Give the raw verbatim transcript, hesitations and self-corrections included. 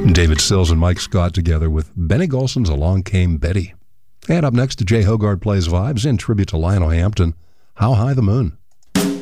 David Sills and Mike Scott together with Benny Golson's Along Came Betty. And up next, Jay Hogarth plays Vibes in tribute to Lionel Hampton, How High the Moon.